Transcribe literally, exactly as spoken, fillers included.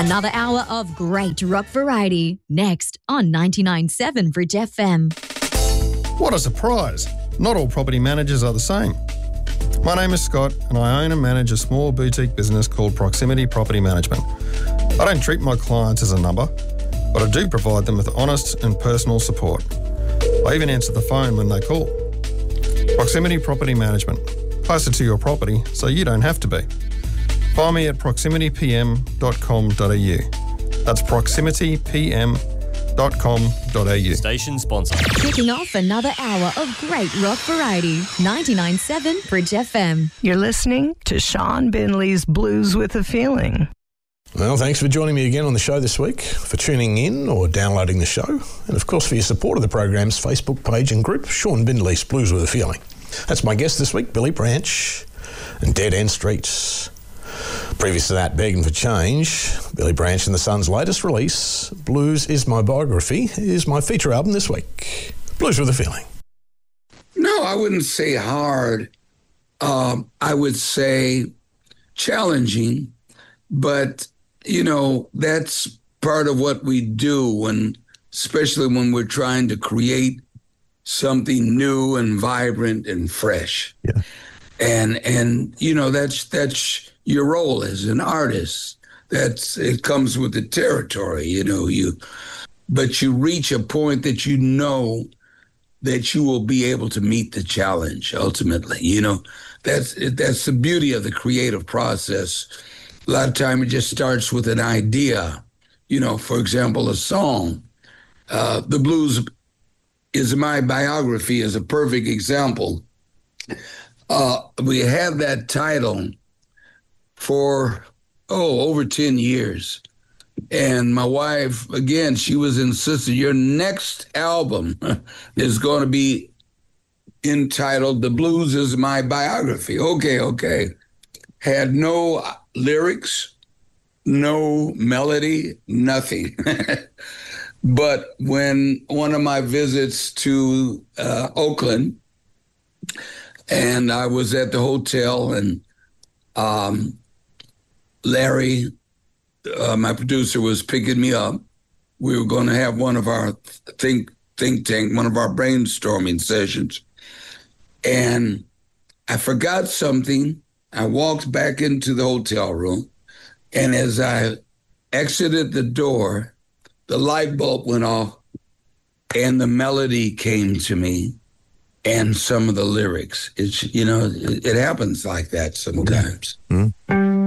Another hour of great rock variety next on ninety-nine point seven Bridge F M. What a surprise. Not all property managers are the same. My name is Scott and I own and manage a small boutique business called Proximity Property Management. I don't treat my clients as a number, but I do provide them with honest and personal support. I even answer the phone when they call. Proximity Property Management. Closer to your property so you don't have to be. Find me at proximity p m dot com dot a u. That's proximity p m dot com dot a u. Station sponsor. Kicking off another hour of great rock variety. ninety-nine point seven Bridge F M. You're listening to Sean Binley's Blues with a Feeling. Well, thanks for joining me again on the show this week, for tuning in or downloading the show, and of course for your support of the program's Facebook page and group, Sean Binley's Blues with a Feeling. That's my guest this week, Billy Branch and Dead End Streets. Previous to that, Begging for Change, Billy Branch and the Sun's latest release, Blues Is My Biography, is my feature album this week. Blues with a Feeling. No, I wouldn't say hard. Um, I would say challenging, but, you know, that's part of what we do when, especially when we're trying to create something new and vibrant and fresh. Yeah. And, and, you know, that's, that's your role as an artist. That's, it comes with the territory, you know, you, but you reach a point that you know that you will be able to meet the challenge ultimately. You know, that's, that's the beauty of the creative process. A lot of time it just starts with an idea, you know, for example, a song. Uh, the Blues Is My Biography is a perfect example. Uh, we had that title for, oh, over ten years. And my wife, again, she was insistent, your next album is going to be entitled The Blues Is My Biography. Okay, okay. Had no lyrics, no melody, nothing. But when one of my visits to uh, Oakland, and I was at the hotel, and um, Larry, uh, my producer, was picking me up. We were going to have one of our think think tank, one of our brainstorming sessions. And I forgot something. I walked back into the hotel room, and as I exited the door, the light bulb went off, and the melody came to me, and some of the lyrics. It's, you know, it, it happens like that sometimes. Mm-hmm.